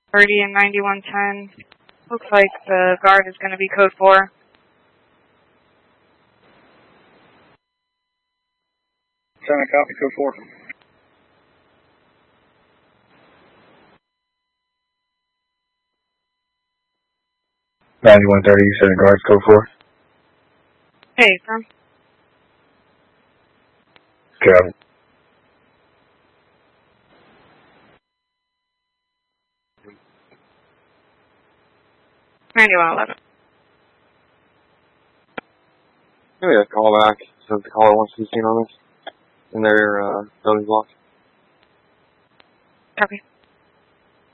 30 and 9110. Looks like the guard is going to be code 4. Send a copy, code 4. $9130, you said the guard's code 4? Hey, firm. Kevin. $9111. Yeah, call back. So the caller wants to be seen on this. And their building block. Copy.